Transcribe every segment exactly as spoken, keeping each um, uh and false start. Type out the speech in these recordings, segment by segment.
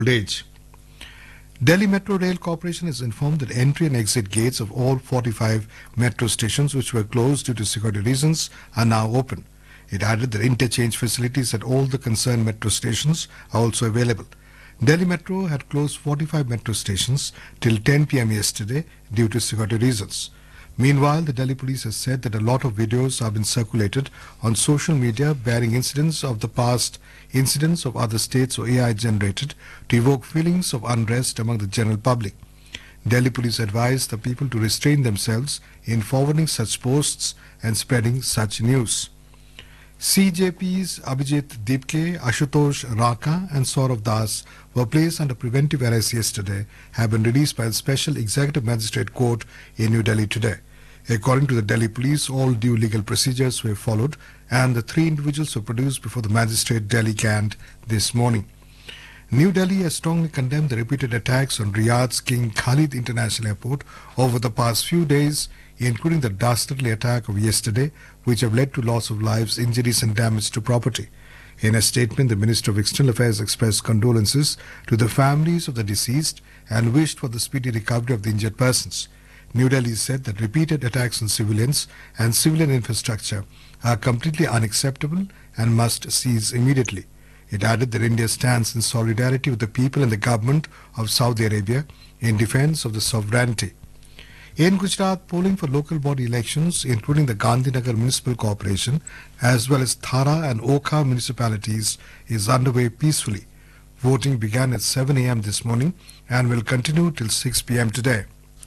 age. Delhi Metro Rail Corporation has informed that entry and exit gates of all forty-five metro stations which were closed due to security reasons are now open. It added that interchange facilities at all the concerned metro stations are also available. Delhi Metro had closed forty-five metro stations till ten p m yesterday due to security reasons. Meanwhile, the Delhi police has said that a lot of videos have been circulated on social media bearing incidents of the past, incidents of other states or A I generated to evoke feelings of unrest among the general public. Delhi police advised the people to restrain themselves in forwarding such posts and spreading such news. C J P's Abhijit Dipke, Ashutosh Raka and Saurav Das were placed under preventive arrest yesterday, have been released by the Special Executive Magistrate Court in New Delhi today. According to the Delhi police, all due legal procedures were followed and the three individuals were produced before the magistrate Delhi Cant this morning. New Delhi has strongly condemned the repeated attacks on Riyadh's King Khalid International Airport over the past few days, including the dastardly attack of yesterday, which have led to loss of lives, injuries and damage to property. In a statement, the Minister of External Affairs expressed condolences to the families of the deceased and wished for the speedy recovery of the injured persons. New Delhi said that repeated attacks on civilians and civilian infrastructure are completely unacceptable and must cease immediately. It added that India stands in solidarity with the people and the government of Saudi Arabia in defense of the sovereignty. In Gujarat, polling for local body elections, including the Gandhinagar Municipal Corporation, as well as Thara and Okha municipalities, is underway peacefully. Voting began at seven a m this morning and will continue till six p m today.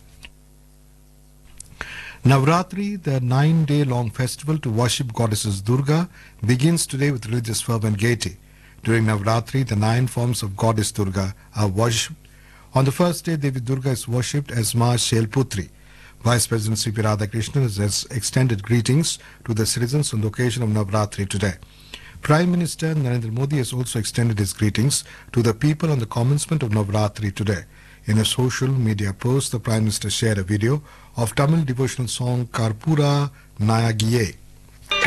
Navratri, the nine-day-long festival to worship goddesses Durga, begins today with religious fervour and gaiety. During Navratri, the nine forms of goddess Durga are worshipped. On the first day, Devi Durga is worshipped as Ma Shailputri. Vice President C P Radhakrishnan has extended greetings to the citizens on the occasion of Navratri today. Prime Minister Narendra Modi has also extended his greetings to the people on the commencement of Navratri today. In a social media post, the Prime Minister shared a video of Tamil devotional song Karpura Nayagiye.